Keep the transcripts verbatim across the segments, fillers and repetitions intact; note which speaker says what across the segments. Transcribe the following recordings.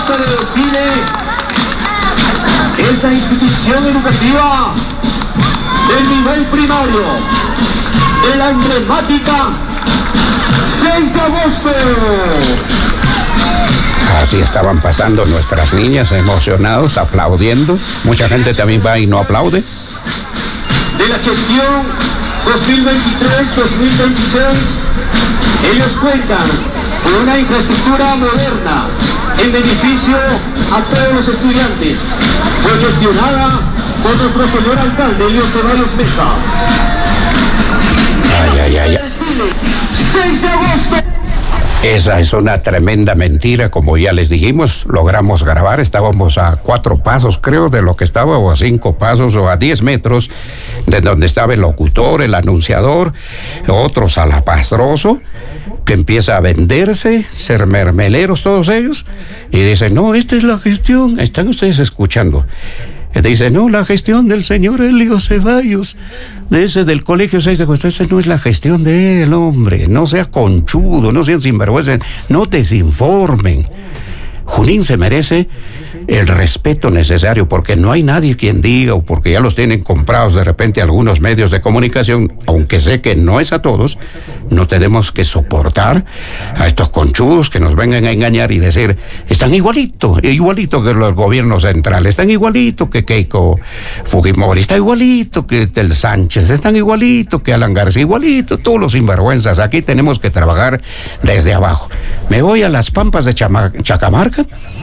Speaker 1: pista de desfile es la institución educativa del nivel primario de la emblemática seis de agosto.
Speaker 2: Así estaban pasando nuestras niñas emocionados, aplaudiendo. Mucha gente también va y no aplaude.
Speaker 1: De la gestión dos mil veintitrés dos mil veintiséis, ellos cuentan con una infraestructura moderna en beneficio a todos los estudiantes. Fue gestionada por nuestro señor alcalde, Elio Ceballos Mesa.
Speaker 2: Ay, ay, ay.
Speaker 1: seis de agosto.
Speaker 2: Esa es una tremenda mentira, como ya les dijimos, logramos grabar, estábamos a cuatro pasos, creo, de lo que estaba, o a cinco pasos, o a diez metros, de donde estaba el locutor, el anunciador, otros alapastroso, que empieza a venderse, ser mermeleros todos ellos, y dicen, no, esta es la gestión, están ustedes escuchando. Dice, no, la gestión del señor Elio Ceballos, de ese del colegio seis de agosto, esa no es la gestión de él, hombre, no sea conchudo, no sean sinvergüenza, no desinformen. Junín se merece el respeto necesario, porque no hay nadie quien diga, o porque ya los tienen comprados de repente algunos medios de comunicación, aunque sé que no es a todos, no tenemos que soportar a estos conchudos que nos vengan a engañar y decir, están igualito, igualito que los gobiernos centrales, están igualito que Keiko Fujimori, está igualito que Tel Sánchez, están igualito que Alan García, igualito, todos los sinvergüenzas. Aquí tenemos que trabajar desde abajo. Me voy a las pampas de Chama- Chacamarca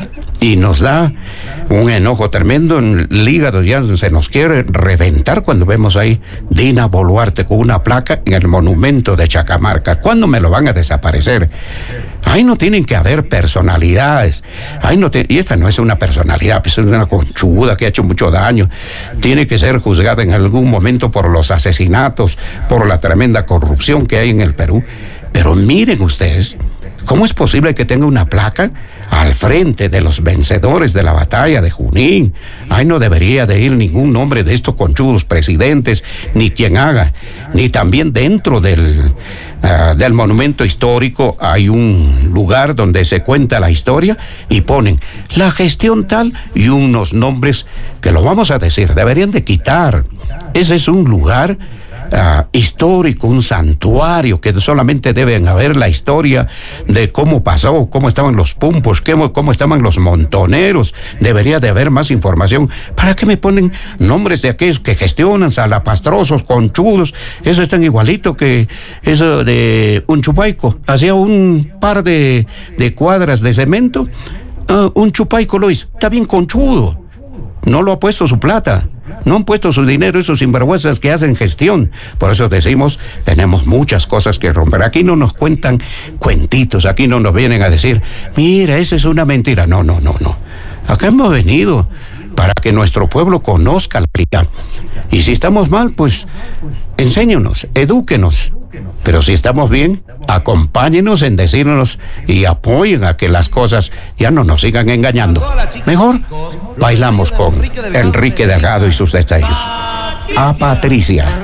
Speaker 2: y nos da un enojo tremendo, en el hígado ya se nos quiere reventar cuando vemos ahí Dina Boluarte con una placa en el monumento de Chacamarca. ¿Cuándo me lo van a desaparecer? Ahí no tienen que haber personalidades. Ahí no te... Y esta no es una personalidad, pues es una conchuda que ha hecho mucho daño. Tiene que ser juzgada en algún momento por los asesinatos, por la tremenda corrupción que hay en el Perú. Pero miren ustedes, ¿cómo es posible que tenga una placa al frente de los vencedores de la batalla de Junín? Ahí no debería de ir ningún nombre de estos conchudos presidentes, ni quien haga, ni también dentro del, uh, del monumento histórico hay un lugar donde se cuenta la historia y ponen la gestión tal y unos nombres que lo vamos a decir, deberían de quitar. Ese es un lugar Uh, histórico, un santuario, que solamente deben haber la historia de cómo pasó, cómo estaban los pumpos, cómo, cómo estaban los montoneros. Debería de haber más información. ¿Para qué me ponen nombres de aquellos que gestionan, salapastrosos, conchudos? Eso es tan igualito que eso de un chupaico. Hacía un par de, de cuadras de cemento, uh, un chupaico lo hizo. Está bien conchudo. No lo ha puesto su plata. No han puesto su dinero esos sinvergüenzas que hacen gestión. Por eso decimos, tenemos muchas cosas que romper. Aquí no nos cuentan cuentitos, aquí no nos vienen a decir, mira, esa es una mentira. No, no, no, no. Acá hemos venido para que nuestro pueblo conozca la realidad. Y si estamos mal, pues enséñenos, edúquenos. Pero si estamos bien, acompáñenos en decirnos y apoyen a que las cosas ya no nos sigan engañando. Mejor bailamos con Enrique Delgado y sus detalles. A Patricia.